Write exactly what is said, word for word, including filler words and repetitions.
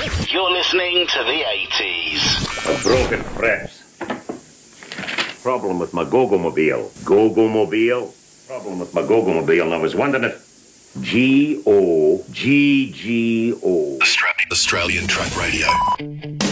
You're listening to the eighties. A broken frets. Problem with my Gogomobile. Gogomobile? Problem with my Gogomobile, and I was wondering if... G O G G O. Australian Truck Radio.